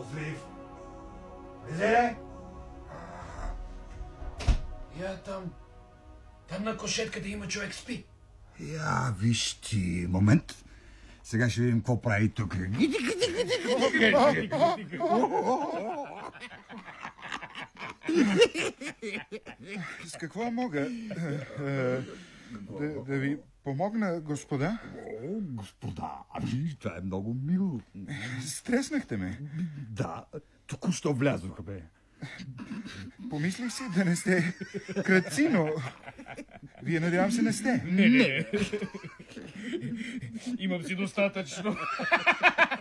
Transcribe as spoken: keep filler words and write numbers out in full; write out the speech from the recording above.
Позлив! Влезе! Я там... Там на кошетката има човек спи. Я, виж ти, момент. Сега ще видим какво прави тук. С какво мога да, да ви помогна, господа? О, господа, ами това е много мило. Стреснахте ме. Да, току-що влязох, бе. Помислих си да не сте крадци, но вие, надявам се, не сте. Не, не. Имам си достатъчно.